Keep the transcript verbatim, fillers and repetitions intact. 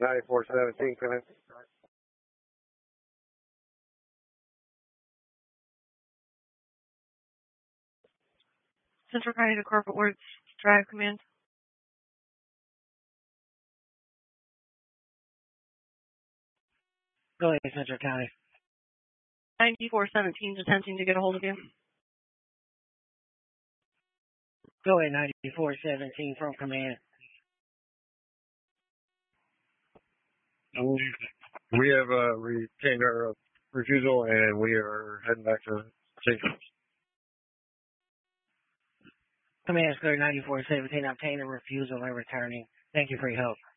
ninety-four seventeen, come in. Central County to Corporate Works Drive, command. Go ahead, Central County. ninety-four seventeen is attempting to get a hold of you. Go ahead, ninety-four seventeen from command. We have uh, retained our refusal, and we are heading back to Saint Command Square ninety-four seventeen, obtain a refusal and returning. Thank you for your help.